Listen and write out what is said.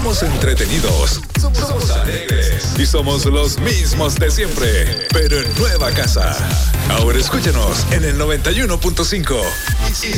somos entretenidos, somos alegres y somos los mismos de siempre, pero en nueva casa. Ahora escúchanos en el 91.5 y